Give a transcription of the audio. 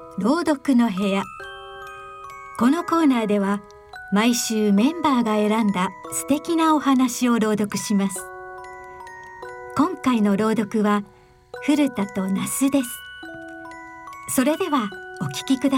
朗読の部屋。このコーナーでは毎週メンバーが選んだ素敵なお話を朗読します。今回の朗読は古田と那須です。それではお聞きくだ